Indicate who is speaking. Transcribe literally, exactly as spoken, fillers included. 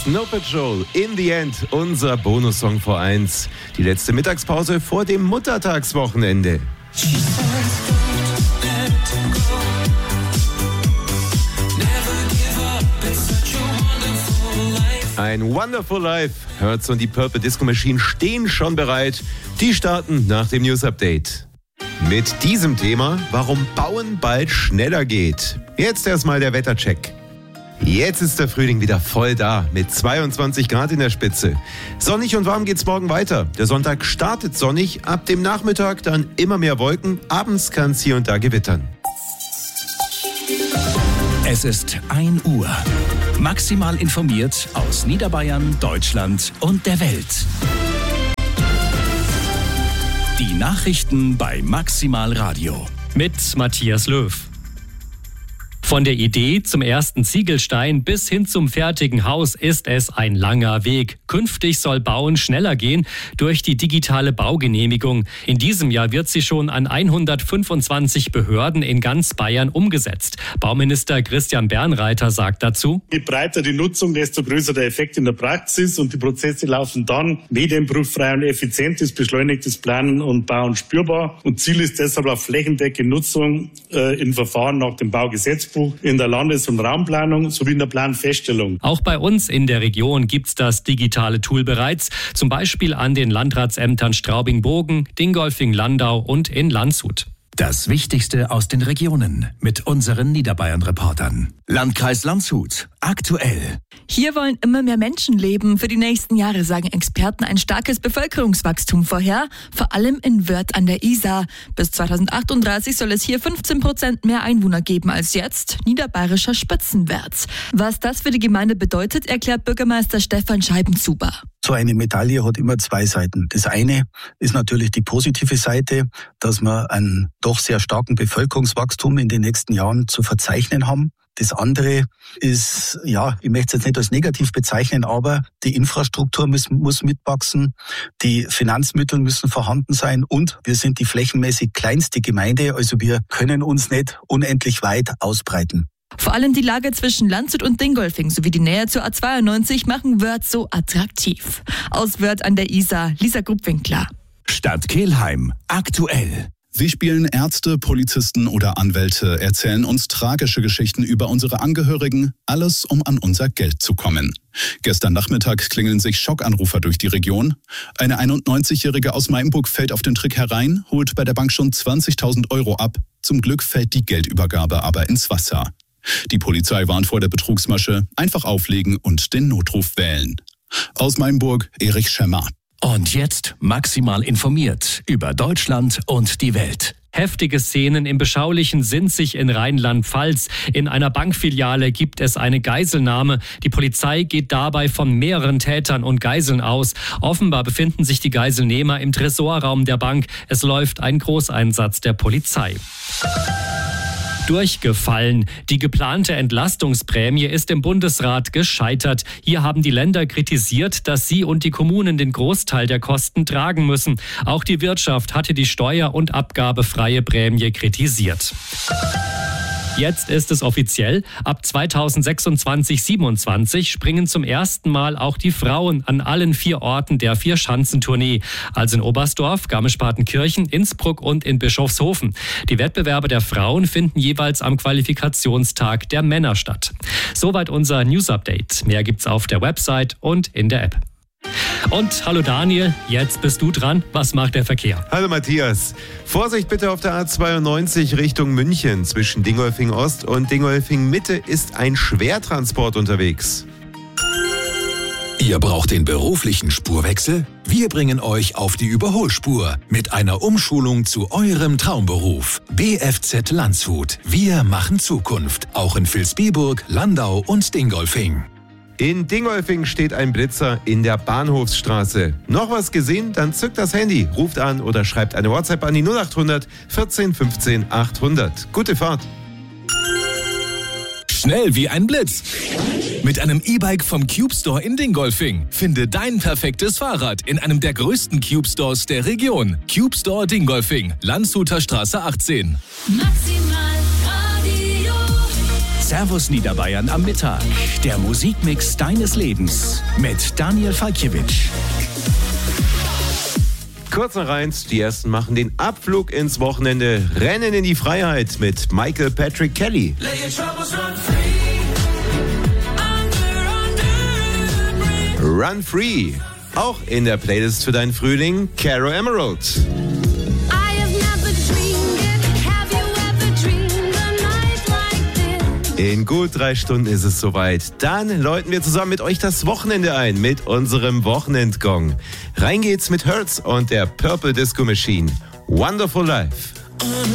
Speaker 1: Snow Patrol, In the End, unser Bonussong vor eins. Die letzte Mittagspause vor dem Muttertagswochenende. Ein Wonderful Life. Hertz und die Purple Disco Machine stehen schon bereit. Die starten nach dem News Update. Mit diesem Thema, warum Bauen bald schneller geht. Jetzt erstmal der Wettercheck. Jetzt ist der Frühling wieder voll da, mit zweiundzwanzig Grad in der Spitze. Sonnig und warm geht's morgen weiter. Der Sonntag startet sonnig, ab dem Nachmittag dann immer mehr Wolken. Abends kann's hier und da gewittern.
Speaker 2: Es ist ein Uhr. Maximal informiert aus Niederbayern, Deutschland und der Welt. Die Nachrichten bei Maximal Radio.
Speaker 3: Mit Matthias Löw. Von der Idee zum ersten Ziegelstein bis hin zum fertigen Haus ist es ein langer Weg. Künftig soll Bauen schneller gehen durch die digitale Baugenehmigung. In diesem Jahr wird sie schon an hundertfünfundzwanzig Behörden in ganz Bayern umgesetzt. Bauminister Christian Bernreiter sagt dazu:
Speaker 4: Je breiter die Nutzung, desto größer der Effekt in der Praxis und die Prozesse laufen dann medienbruchfrei und effizient ist beschleunigtes Planen und Bauen spürbar. Und Ziel ist deshalb auch flächendeckende Nutzung äh, in Verfahren nach dem Baugesetzbuch, in der Landes- und Raumplanung sowie in der Planfeststellung.
Speaker 3: Auch bei uns in der Region gibt's das digitale Tool bereits, zum Beispiel an den Landratsämtern Straubing-Bogen, Dingolfing-Landau und in Landshut.
Speaker 2: Das Wichtigste aus den Regionen mit unseren Niederbayern-Reportern. Landkreis Landshut. Aktuell.
Speaker 5: Hier wollen immer mehr Menschen leben. Für die nächsten Jahre sagen Experten ein starkes Bevölkerungswachstum vorher, vor allem in Wörth an der Isar. Bis zweitausendachtunddreißig soll es hier fünfzehn Prozent mehr Einwohner geben als jetzt. Niederbayerischer Spitzenwert. Was das für die Gemeinde bedeutet, erklärt Bürgermeister Stefan Scheibenzuber.
Speaker 6: So eine Medaille hat immer zwei Seiten. Das eine ist natürlich die positive Seite, dass wir einen doch sehr starken Bevölkerungswachstum in den nächsten Jahren zu verzeichnen haben. Das andere ist, ja, ich möchte es jetzt nicht als negativ bezeichnen, aber die Infrastruktur muss, muss mitwachsen, die Finanzmittel müssen vorhanden sein und wir sind die flächenmäßig kleinste Gemeinde, also wir können uns nicht unendlich weit ausbreiten.
Speaker 5: Vor allem die Lage zwischen Landshut und Dingolfing sowie die Nähe zur A zweiundneunzig machen Wörth so attraktiv. Aus Wörth an der Isar, Lisa Grubwinkler.
Speaker 2: Stadt Kelheim. Aktuell.
Speaker 7: Sie spielen Ärzte, Polizisten oder Anwälte, erzählen uns tragische Geschichten über unsere Angehörigen, alles um an unser Geld zu kommen. Gestern Nachmittag klingeln sich Schockanrufer durch die Region. Eine einundneunzigjährige aus Meimburg fällt auf den Trick herein, holt bei der Bank schon zwanzigtausend Euro ab. Zum Glück fällt die Geldübergabe aber ins Wasser. Die Polizei warnt vor der Betrugsmasche, einfach auflegen und den Notruf wählen. Aus Meimburg, Erich Schemmer.
Speaker 2: Und jetzt maximal informiert über Deutschland und die Welt.
Speaker 3: Heftige Szenen im beschaulichen Sinzig in Rheinland-Pfalz. In einer Bankfiliale gibt es eine Geiselnahme. Die Polizei geht dabei von mehreren Tätern und Geiseln aus. Offenbar befinden sich die Geiselnehmer im Tresorraum der Bank. Es läuft ein Großeinsatz der Polizei. Durchgefallen. Die geplante Entlastungsprämie ist im Bundesrat gescheitert. Hier haben die Länder kritisiert, dass sie und die Kommunen den Großteil der Kosten tragen müssen. Auch die Wirtschaft hatte die steuer- und abgabefreie Prämie kritisiert. Jetzt ist es offiziell. Ab zweitausendsechsundzwanzig siebenundzwanzig springen zum ersten Mal auch die Frauen an allen vier Orten der Vier-Schanzentournee. Also in Oberstdorf, Garmisch-Partenkirchen, Innsbruck und in Bischofshofen. Die Wettbewerbe der Frauen finden jeweils am Qualifikationstag der Männer statt. Soweit unser News-Update. Mehr gibt's auf der Website und in der App. Und hallo Daniel, jetzt bist du dran. Was macht der Verkehr?
Speaker 1: Hallo Matthias. Vorsicht bitte auf der A zweiundneunzig Richtung München. Zwischen Dingolfing Ost und Dingolfing Mitte ist ein Schwertransport unterwegs.
Speaker 8: Ihr braucht den beruflichen Spurwechsel? Wir bringen euch auf die Überholspur mit einer Umschulung zu eurem Traumberuf. B F Z Landshut. Wir machen Zukunft. Auch in Vilsbiburg, Landau und Dingolfing.
Speaker 1: In Dingolfing steht ein Blitzer in der Bahnhofsstraße. Noch was gesehen? Dann zückt das Handy, ruft an oder schreibt eine WhatsApp an die null achthundert vierzehn fünfzehn achthundert. Gute Fahrt.
Speaker 9: Schnell wie ein Blitz. Mit einem E-Bike vom Cube Store in Dingolfing. Finde dein perfektes Fahrrad in einem der größten Cube Stores der Region. Cube Store Dingolfing, Landshuter Straße achtzehn.
Speaker 10: Maximal Radio.
Speaker 2: Servus Niederbayern am Mittag. Der Musikmix deines Lebens mit Daniel Falkiewicz.
Speaker 1: Kurz nach eins, die ersten machen den Abflug ins Wochenende, rennen in die Freiheit mit Michael Patrick Kelly. Run Free. Auch in der Playlist für deinen Frühling, Caro Emerald. In gut drei Stunden ist es soweit. Dann läuten wir zusammen mit euch das Wochenende ein mit unserem Wochenendgong. Rein geht's mit Hertz und der Purple Disco Machine. Wonderful Life.